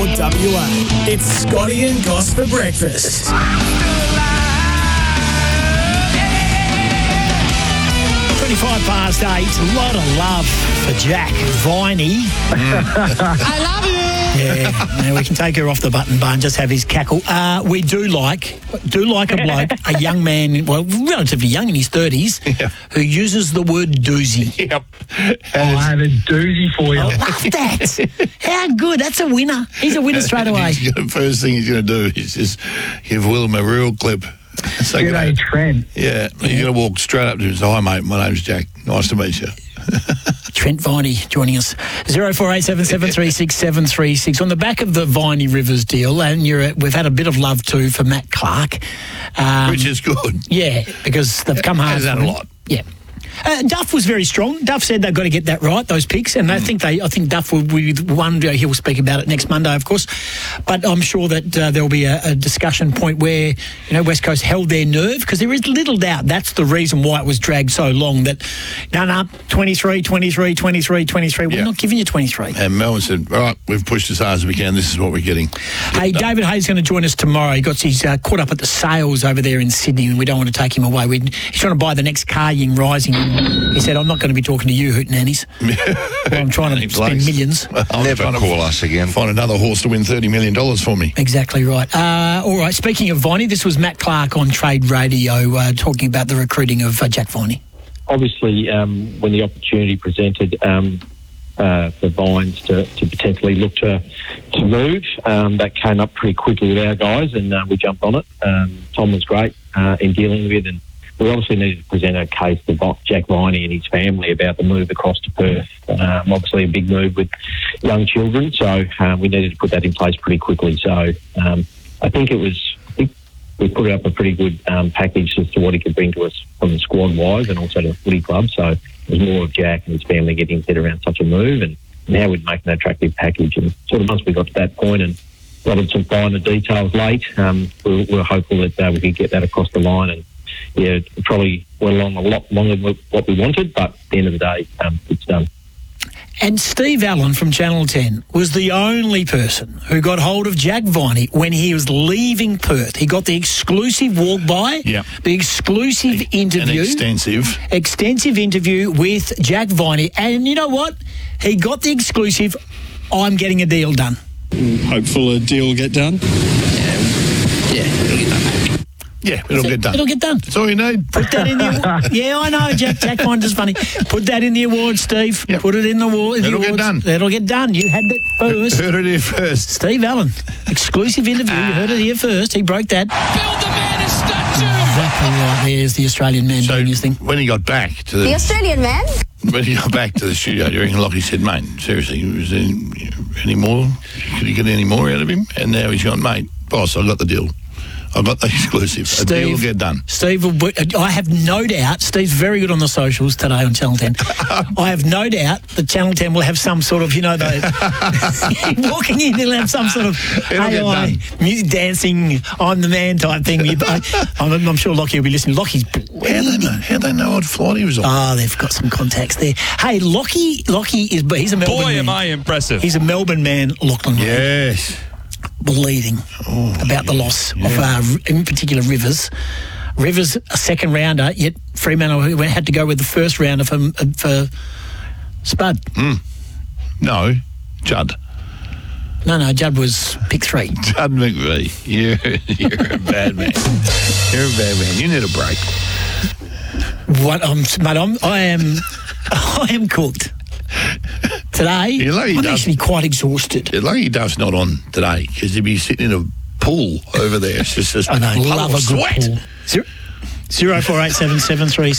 WA. It's Scotty and Goss for breakfast. 8:25. A lot of love for Jack Viney. I love you. Yeah, we can take her off the button bar and just have his cackle. We do like a bloke, a young man, well, relatively young in his 30s, who uses the word doozy. Yep. I have a doozy for you. I love that. How good. That's a winner. He's a winner straight away. First thing he's going to do is just give Willem a real clip. So G'day, Trent. Yeah, you're going to walk straight up to him and say, hi, mate, my name's Jack. Nice to meet you. Trent Viney joining us. 0487 736 736. On the back of the Viney Rivers deal, and we've had a bit of love too for Matt Clark. Which is good. Yeah, because they've come hard. Has done a lot. Yeah. Duff was very strong. Duff said they've got to get that right, those picks, and I think Duff will be one. He will speak about it next Monday, of course. But I'm sure that there will be a discussion point where West Coast held their nerve, because there is little doubt that's the reason why it was dragged so long. That 23, 23, 23, 23. We're not giving you 23. And Melbourne said, all right, we've pushed as hard as we can. This is what we're getting. Hey, David Hayes is going to join us tomorrow. He's caught up at the sales over there in Sydney, and we don't want to take him away. He's trying to buy the next car, Ying Rising. He said, I'm not going to be talking to you, hootenannies. I'm trying to spend millions. Never call us again. Find another horse to win $30 million for me. Exactly right. All right, speaking of Viney, this was Matt Clark on Trade Radio talking about the recruiting of Jack Viney. Obviously, when the opportunity presented for Vines to potentially look to move, that came up pretty quickly with our guys, and we jumped on it. Tom was great in dealing with, and we obviously needed to present a case to Jack Viney and his family about the move across to Perth. Obviously a big move with young children, so we needed to put that in place pretty quickly. So I think we put up a pretty good package as to what he could bring to us from the squad-wise and also to the footy club. So it was more of Jack and his family getting his head around such a move, and now we'd make an attractive package. And sort of once we got to that point and got some finer details late, we were hopeful that we could get that across the line, and it probably went along a lot longer than what we wanted, but at the end of the day, it's done. And Steve Allen from Channel 10 was the only person who got hold of Jack Viney when he was leaving Perth. He got the exclusive walk-by, the exclusive interview. An extensive interview with Jack Viney. And you know what? He got the exclusive. I'm getting a deal done. Hopeful a deal will get done? Yeah, it'll get done. Yeah, it'll get done. It'll get done. That's all you need. Put that in the Yeah, I know, Jack finds us funny. Put that in the award, Steve. Yep. Put it in the award. It'll get done. It'll get done. You had that first. Heard it here first. Steve Allen, exclusive interview. You heard it here first. He broke that. Build the man a statue. Exactly right. There's the Australian man doing his thing. When he got back to The Australian man? When he got back to the studio, Lockie said, mate, seriously, was there any more? Could you get any more out of him? And now he's gone, mate, boss, I got the deal. I got the exclusive. A deal will get done. Steve, I have no doubt, Steve's very good on the socials today on Channel 10. I have no doubt that Channel 10 will have some sort of, walking in, he'll have some sort of AI, music dancing, I'm the man type thing. I'm sure Lockie will be listening. Lockie's How they know what flight he was on? Oh, they've got some contacts there. Hey, Lockie he's a Melbourne man. Boy, am I impressive. He's a Melbourne man, Lachlan. Yes. Bleeding about the loss of, in particular, Rivers. Rivers, a second rounder, yet Fremantle had to go with the first rounder for Spud. No, Judd. No, Judd was pick 3. Judd McVie. You're a bad man. You're a bad man. You need a break. I am cooked. Today, I'm actually quite exhausted. You're lucky Duff's not on today, because he'd be sitting in a pool over there. It's just I know, love a good pool. 0487 736